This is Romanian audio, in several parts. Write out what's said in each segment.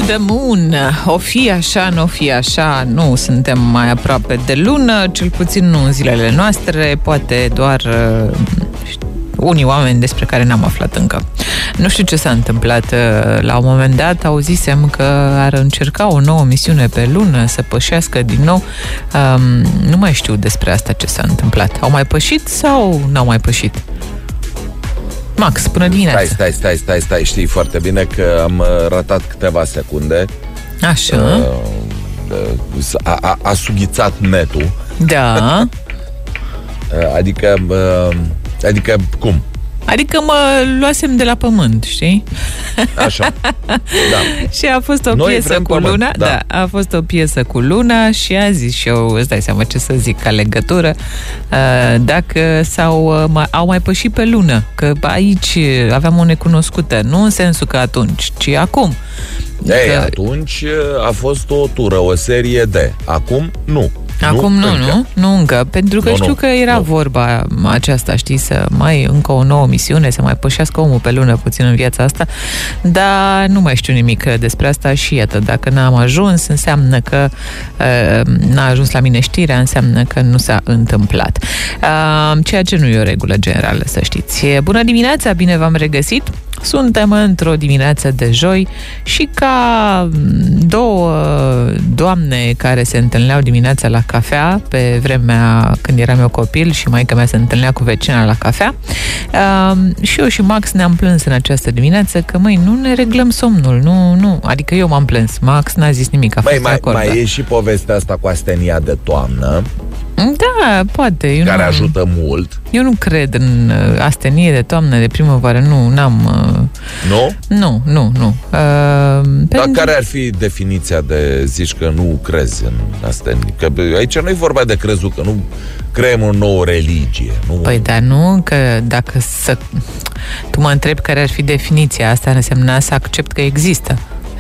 the moon. O fi așa, nu o fi așa, nu suntem mai aproape de lună, cel puțin nu în zilele noastre, poate doar unii oameni despre care n-am aflat încă. Nu știu ce s-a întâmplat. La un moment dat auzisem că ar încerca o nouă misiune pe lună, să pășească din nou. Nu mai știu despre asta ce s-a întâmplat. Au mai pășit sau n-au mai pășit? Max, până dimineața. Stai, știi foarte bine că am ratat câteva secunde. Așa. A sughițat netul. Da. Adică cum? Adică mă luasem de la pământ, știi? Așa. Da. Și a fost o piesă cu luna. Da, a fost o piesă cu luna și a zis și eu, îți dai seama ce să zic ca legătură, dacă au mai pășit pe lună, că aici aveam o necunoscută, nu în sensul că atunci, ci acum. Atunci a fost o tură, o serie de. Acum nu. Acum nu încă, pentru că știu că era vorba aceasta, știi, să mai încă o nouă misiune, să mai pășească omul pe lună puțin în viața asta, dar nu mai știu nimic despre asta și iată, dacă n-am ajuns, înseamnă că n-a ajuns la mine știrea, înseamnă că nu s-a întâmplat. Ceea ce nu e o regulă generală, să știți. Bună dimineața, bine v-am regăsit! Suntem într-o dimineață de joi și ca două doamne care se întâlneau dimineața la cafea, pe vremea când eram eu copil și maica mea se întâlnea cu vecina la cafea, și eu și Max ne-am plâns în această dimineață că, nu ne reglăm somnul, nu, adică eu m-am plâns, Max n-a zis nimic, a fost de acord. Mai e și povestea asta cu astenia de toamnă. Da, poate. Care ajută mult. Eu nu cred în astenie de toamnă, de primăvară, n-am... Nu? Nu. Dar care ar fi definiția de zici că nu crezi în astenii? Că aici nu e vorba de crezut, că nu creăm o nouă religie. Nu? Păi, dar nu, că dacă tu mă întrebi care ar fi definiția, asta însemna să accept că există.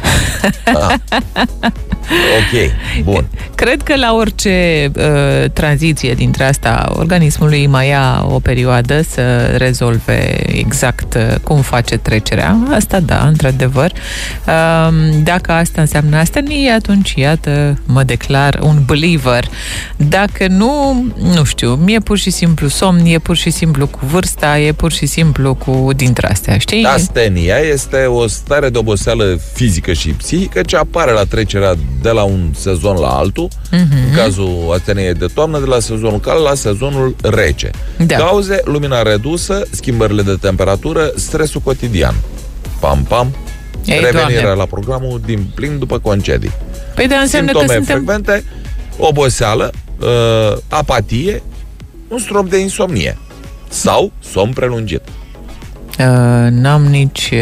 Ok, bun. Cred că la orice tranziție dintre asta, organismului mai ia o perioadă să rezolve exact cum face trecerea. Asta da, într-adevăr. Dacă asta înseamnă astenie, atunci iată, mă declar un believer. Dacă nu știu, mie pur și simplu somn, e pur și simplu cu vârsta, e pur și simplu cu dintre astea, știi? Astenia este o stare de oboseală fizică și psihică ce apare la trecerea de la un sezon la altul, în cazul asteniei de toamnă, de la sezonul cald la sezonul rece. Da. Cauze: lumina redusă, schimbările de temperatură, stresul cotidian. Pam, revenirea la programul din plin după concedii. Păi de înseamnă simptome că frecvente: oboseală, apatie, un strop de insomnie sau somn prelungit. N-am nici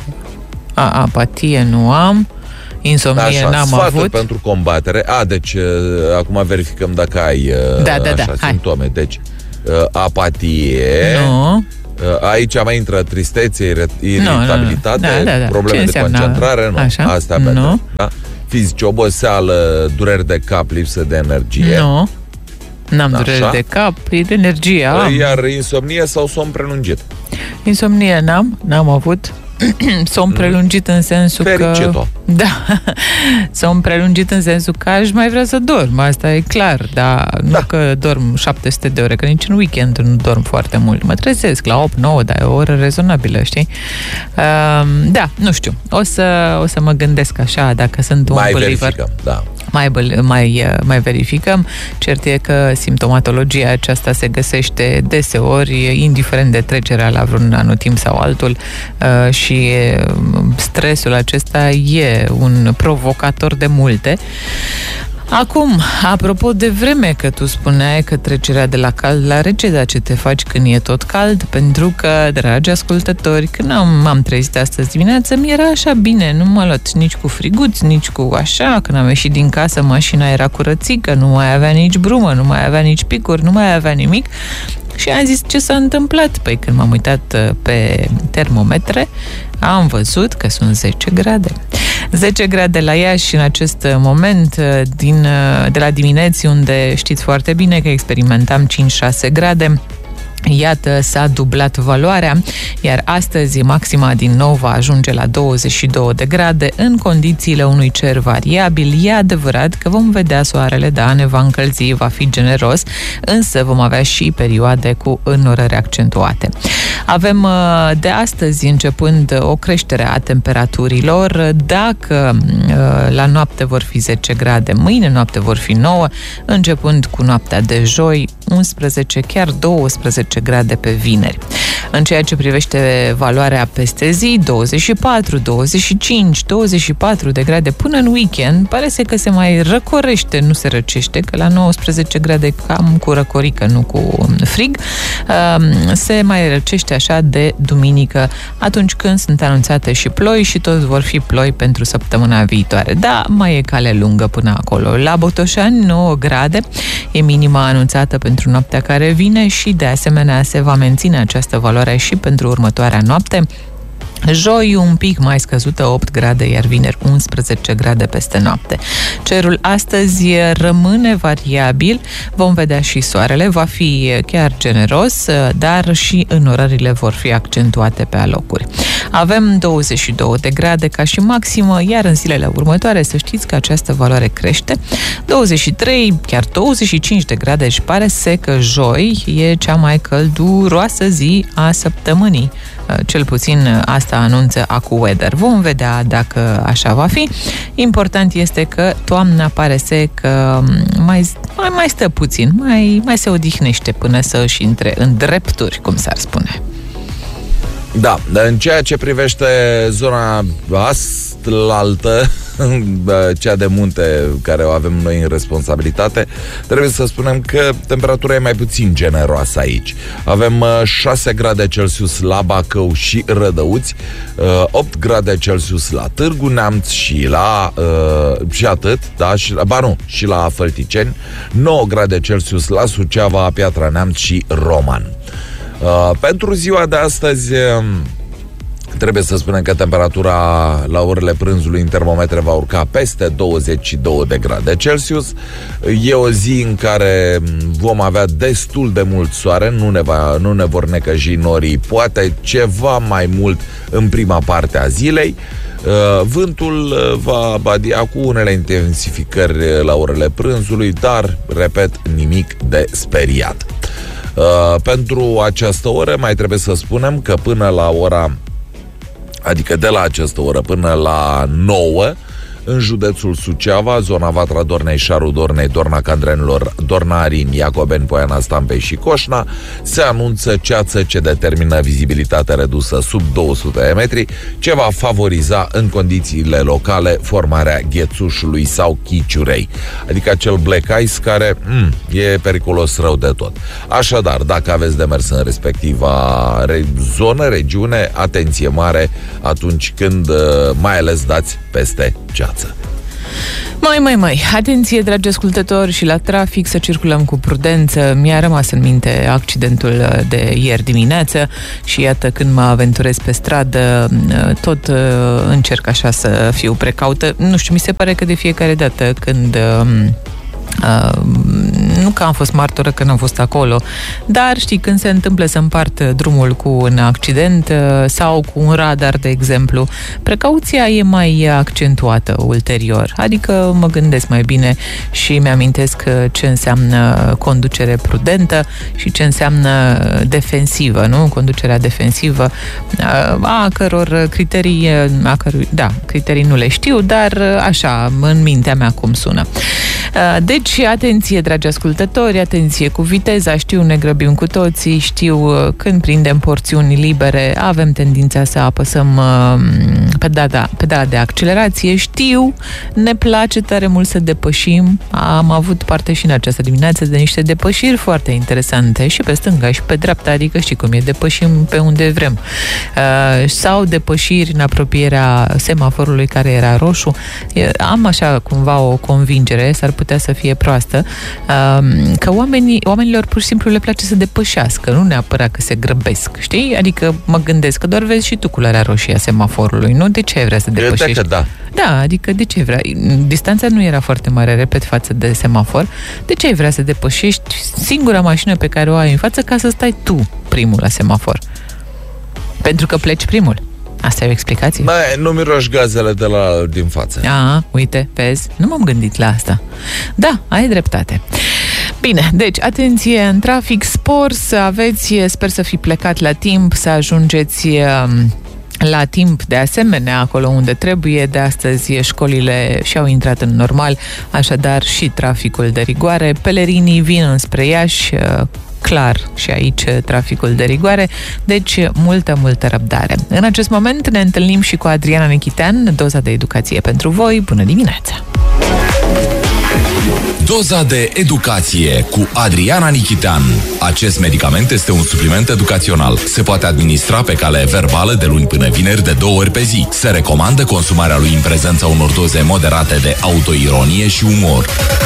apatie, nu am. Insomnie n-am avut. Pentru combatere. Deci acum verificăm dacă ai simptome. Deci apatie. Nu. Aici mai intră tristețe, iritabilitate, probleme de concentrare. Nu. Așa? Astea pentru. Da? Fizici: oboseală, dureri de cap, lipsă de energie. Nu. N-am dureri de cap, e de energie. Iar insomnie sau somn prelungit? Insomnie n-am avut. Somn prelungit în sensul Fericito. că... Da, somn prelungit în sensul că aș mai vrea să dorm, asta e clar, dar nu că dorm 700 de ore, că nici în weekend nu dorm foarte mult. Mă trezesc la 8-9, dar e o oră rezonabilă, știi? Da, nu știu. O să mă gândesc așa, dacă sunt un believer. Verificăm, da. Mai verificăm. Cert e că simptomatologia aceasta se găsește deseori, indiferent de trecerea la vreun anotimp sau altul, și stresul acesta e un provocator de multe. Acum, apropo de vreme, că tu spuneai că trecerea de la cald la rece, dar ce te faci când e tot cald? Pentru că, dragi ascultători, când m-am trezit astăzi dimineață, mi era așa bine, nu m-a luat nici cu friguț, nici cu așa, când am ieșit din casă, mașina era curățică, nu mai avea nici brumă, nu mai avea nici picuri, nu mai avea nimic. Și am zis, ce s-a întâmplat? Păi când m-am uitat pe termometre, am văzut că sunt 10 grade. 10 grade la Iași în acest moment, de la dimineți, unde știți foarte bine că experimentam 5-6 grade. Iată, s-a dublat valoarea, iar astăzi maxima din nou va ajunge la 22 de grade în condițiile unui cer variabil. E adevărat că vom vedea soarele, da, ne va încălzi, va fi generos, însă vom avea și perioade cu înnorări accentuate. Avem de astăzi începând o creștere a temperaturilor. Dacă la noapte vor fi 10 grade, mâine noapte vor fi 9, începând cu noaptea de joi, 11, chiar 12 grade pe vineri. În ceea ce privește valoarea peste zi, 24, 25, 24 de grade până în weekend, pare că se mai răcorește, nu se răcește, că la 19 grade cam cu răcorică, nu cu frig, se mai răcește așa de duminică, atunci când sunt anunțate și ploi și toți vor fi ploi pentru săptămâna viitoare. Da, mai e cale lungă până acolo. La Botoșani, 9 grade, e minima anunțată pentru noaptea care vine și de asemenea se va menține această valoare și pentru următoarea noapte. Joi un pic mai scăzută, 8 grade, iar vineri 11 grade peste noapte. Cerul astăzi rămâne variabil, vom vedea și soarele, va fi chiar generos, dar și înnorările vor fi accentuate pe alocuri. Avem 22 de grade ca și maximă, iar în zilele următoare să știți că această valoare crește. 23, chiar 25 de grade și pare că joi e cea mai călduroasă zi a săptămânii. Cel puțin asta anunță AccuWeather. Vom vedea dacă așa va fi. Important este că toamna pare că mai stă puțin, mai se odihnește până să își intre în drepturi, cum s-ar spune. Da, în ceea ce privește zona astlaltă, cea de munte care o avem noi în responsabilitate, trebuie să spunem că temperatura e mai puțin generoasă aici. Avem 6 grade Celsius la Bacău și Rădăuți, 8 grade Celsius la Târgu Neamț și atât, da, și la Fălticeni, 9 grade Celsius la Suceava, Piatra Neamț și Roman. Pentru ziua de astăzi trebuie să spunem că temperatura la orele prânzului în termometre va urca peste 22 de grade Celsius. E o zi în care vom avea destul de mult soare, nu ne vor necăji norii, poate ceva mai mult în prima parte a zilei. Vântul va badia cu unele intensificări la orele prânzului, dar, repet, nimic de speriat. Pentru această oră mai trebuie să spunem că de la această oră până la 9, în județul Suceava, zona Vatra Dornei, Șarul Dornei, Dorna Candrenilor, Dorna Arin, Iacobeni, Poiana Stampei și Coșna, se anunță ceață ce determină vizibilitate redusă sub 200 de metri, ce va favoriza în condițiile locale formarea ghețușului sau chiciurei, adică acel black ice care e periculos rău de tot. Așadar, dacă aveți de mers în respectiva zonă, regiune, atenție mare atunci când mai ales dați peste ceață. Mai, atenție, dragi ascultători, și la trafic, să circulăm cu prudență. Mi-a rămas în minte accidentul de ieri dimineață și iată, când mă aventurez pe stradă, tot încerc așa să fiu precaută. Nu știu, mi se pare că de fiecare dată când nu că am fost martoră că n-am fost acolo, dar știi, când se întâmplă să împart drumul cu un accident sau cu un radar, de exemplu, precauția e mai accentuată ulterior. Adică mă gândesc mai bine și mi-amintesc ce înseamnă conducere prudentă și ce înseamnă defensivă, nu? Conducerea defensivă, a căror criterii, criterii nu le știu, dar așa, în mintea mea cum sună. Deci, atenție, dragi ascultători, atenție cu viteza, știu, ne grăbim cu toții, știu, când prindem porțiuni libere, avem tendința să apăsăm pedala de accelerație, știu, ne place tare mult să depășim, am avut parte și în această dimineață de niște depășiri foarte interesante și pe stânga și pe dreapta, adică știi cum e, depășim pe unde vrem. Sau depășiri în apropierea semaforului care era roșu. Am așa cumva o convingere, s-ar putea să fie proastă, că oamenilor pur și simplu le place să depășească, nu neapărat că se grăbesc, știi? Adică mă gândesc că doar vezi și tu culoarea roșie a semaforului, nu? De ce ai vrea să depășești? Că da. Da, adică de ce ai vrea? Distanța nu era foarte mare, repet, față de semafor. De ce ai vrea să depășești singura mașină pe care o ai în față ca să stai tu primul la semafor? Pentru că pleci primul. Asta e o explicație? Nu miroși gazele de la din față. Uite, vezi, nu m-am gândit la asta. Da, ai dreptate. Bine, deci, atenție în trafic, spor, să aveți, sper să fi plecat la timp, să ajungeți la timp, de asemenea, acolo unde trebuie. De astăzi școlile și-au intrat în normal, așadar și traficul de rigoare. Pelerinii vin înspre Iași, clar și aici traficul de rigoare, deci multă răbdare. În acest moment ne întâlnim și cu Adriana Nichitean, doza de educație pentru voi. Bună dimineața! Doza de educație cu Adriana Nichitean. Acest medicament este un supliment educațional. Se poate administra pe cale verbală de luni până vineri de 2 ori pe zi. Se recomandă consumarea lui în prezența unor doze moderate de autoironie și umor.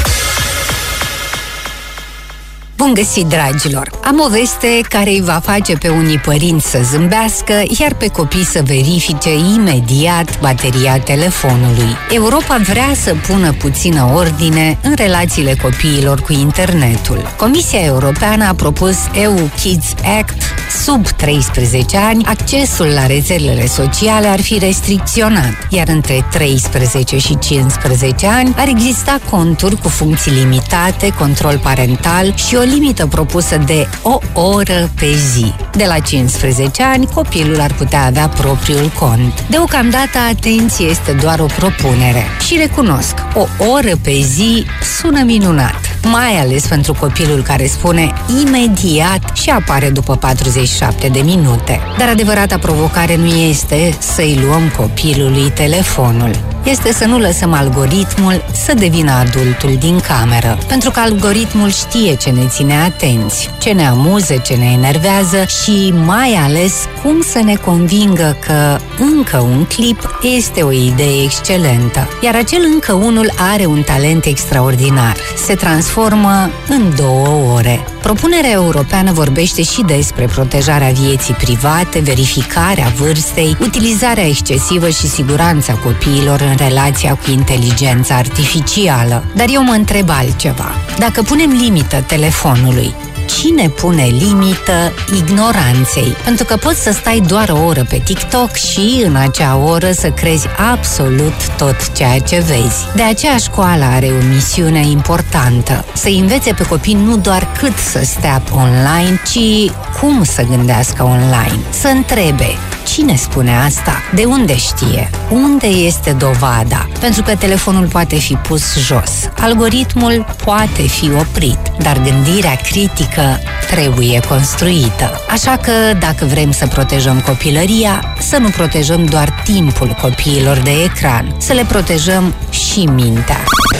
Bun găsit, dragilor! Am o veste care îi va face pe unii părinți să zâmbească, iar pe copii să verifice imediat bateria telefonului. Europa vrea să pună puțină ordine în relațiile copiilor cu internetul. Comisia Europeană a propus EU Kids Act. Sub 13 ani, accesul la rețelele sociale ar fi restricționat, iar între 13 și 15 ani ar exista conturi cu funcții limitate, control parental și o limită propusă de o oră pe zi. De la 15 ani, copilul ar putea avea propriul cont. Deocamdată, atenție, este doar o propunere. Și recunosc, o oră pe zi sună minunat, mai ales pentru copilul care spune imediat și apare după 47 de minute. Dar adevărata provocare nu este să-i luăm copilului telefonul. Este să nu lăsăm algoritmul să devină adultul din cameră. Pentru că algoritmul știe ce ne ține atenți, ce ne amuză, ce ne enervează și mai ales cum să ne convingă că încă un clip este o idee excelentă. Iar acel încă unul are un talent extraordinar. Se transformă în 2 ore. Propunerea europeană vorbește și despre protejarea vieții private, verificarea vârstei, utilizarea excesivă și siguranța copiilor în relația cu inteligența artificială. Dar eu mă întreb altceva. Dacă punem limită telefonului, cine pune limită ignoranței? Pentru că poți să stai doar o oră pe TikTok și în acea oră să crezi absolut tot ceea ce vezi. De aceea școala are o misiune importantă. Să învețe pe copii nu doar cât să stea online, ci cum să gândească online. Să întrebe: cine spune asta? De unde știe? Unde este dovada? Pentru că telefonul poate fi pus jos, algoritmul poate fi oprit, dar gândirea critică trebuie construită. Așa că, dacă vrem să protejăm copilăria, să nu protejăm doar timpul copiilor de ecran, să le protejăm și mintea.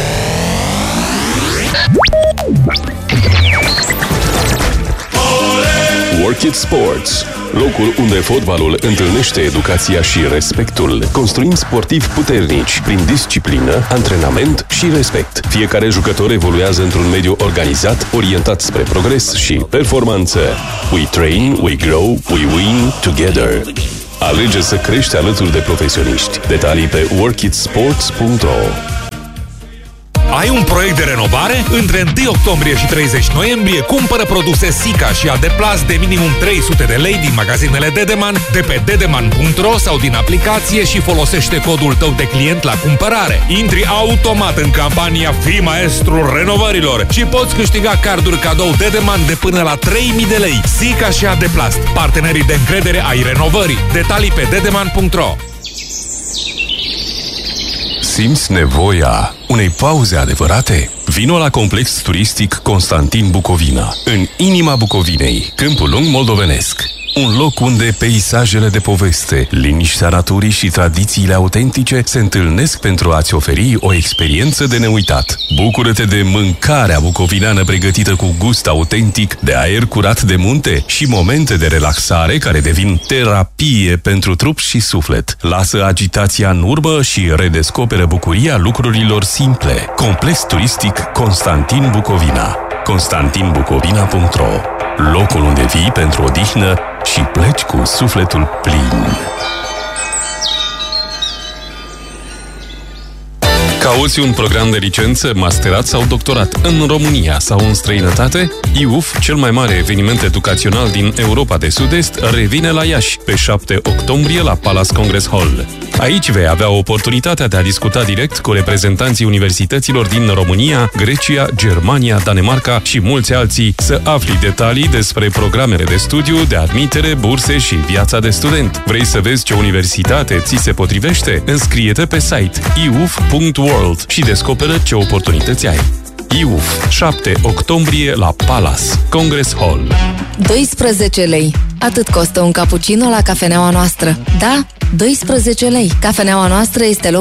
Work It Sports, locul unde fotbalul întâlnește educația și respectul, construind sportivi puternici prin disciplină, antrenament și respect. Fiecare jucător evoluează într-un mediu organizat, orientat spre progres și performanță. We train, we grow, we win together. Alege să crești alături de profesioniști. Detalii pe workitsports.ro. Ai un proiect de renovare? Între 1 octombrie și 30 noiembrie cumpără produse Sika și Adeplas de minimum 300 de lei din magazinele Dedeman, de pe dedeman.ro sau din aplicație și folosește codul tău de client la cumpărare. Intri automat în campania Fii maestrul renovărilor și poți câștiga carduri cadou Dedeman de până la 3.000 de lei. Sika și Adeplast, partenerii de încredere ai renovării. Detalii pe dedeman.ro. Simți nevoia unei pauze adevărate? Vino la Complex Turistic Constantin Bucovina, în inima Bucovinei, Câmpul Lung moldovenesc. Un loc unde peisajele de poveste, liniștea naturii și tradițiile autentice se întâlnesc pentru a-ți oferi o experiență de neuitat. Bucură-te de mâncarea bucovineană pregătită cu gust autentic, de aer curat de munte și momente de relaxare care devin terapie pentru trup și suflet. Lasă agitația în urmă și redescoperă bucuria lucrurilor simple. Complex Turistic Constantin Bucovina. constantinbucovina.ro, locul unde vii pentru odihnă și pleci cu sufletul plin. Cauți un program de licență, masterat sau doctorat în România sau în străinătate? IUF, cel mai mare eveniment educațional din Europa de Sud-Est, revine la Iași pe 7 octombrie la Palace Congress Hall. Aici vei avea oportunitatea de a discuta direct cu reprezentanții universităților din România, Grecia, Germania, Danemarca și mulți alții, să afli detalii despre programele de studiu, de admitere, burse și viața de student. Vrei să vezi ce universitate ți se potrivește? Înscrie-te pe site iuf.world și descoperă ce oportunități ai. IUF, 7 octombrie la Palace Congress Hall. 12 lei. Atât costă un cappuccino la cafeneaua noastră. Da, 12 lei. Cafeneaua noastră este